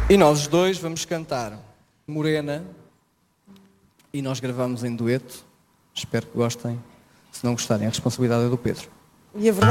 E nós os dois vamos cantar Morena e nós gravamos em dueto. Espero que gostem. Se não gostarem, a responsabilidade é do Pedro. E a verdade